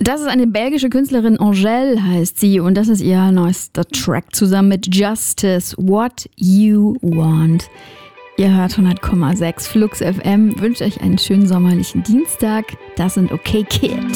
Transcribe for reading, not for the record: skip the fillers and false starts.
Das ist eine belgische Künstlerin, Angèle heißt sie, und das ist ihr neuester Track zusammen mit Justice, What You Want. Ihr hört 100,6 Flux FM, wünscht euch einen schönen sommerlichen Dienstag. Das sind OK Kids.